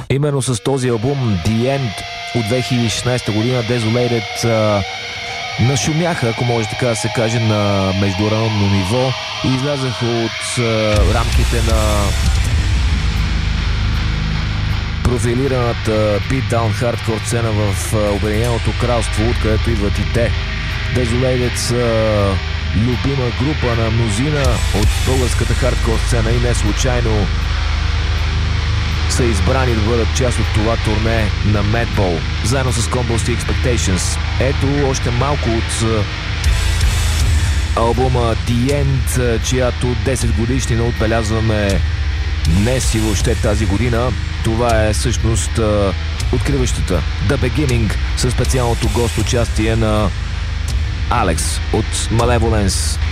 Именно с този албум The End от 2016 година Desolated нашумяха, ако може така да се каже, на международно ниво и излязаха от рамките на профилираната beatdown хардкор сцена в Обединеното кралство, откъдето идват и те. Desolated са любима група на мнозина от българската хардкор сцена и не случайно са избрани да бъдат част от това турне на Madball, заедно с Convulsed Expectations. Ето още малко от албума The End, чиято 10 годишнина отбелязваме днес и въобще тази година. Това е всъщност откриващата The Beginning със специалното гост участие на Алекс от Malevolence.